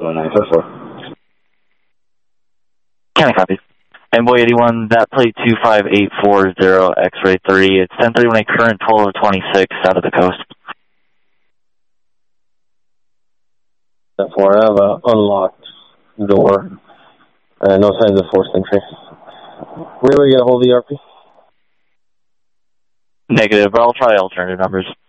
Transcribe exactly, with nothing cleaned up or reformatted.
nine four four. County copy. Envoy eighty-one, that plate two five eight four zero, X-ray three. It's ten thirty-one, a current twelve of twenty-six out of the coast. ten four, I have an unlocked door. Uh, no signs of forced entry. Were you able to get a hold of the E R P? Negative, but I'll try alternative numbers.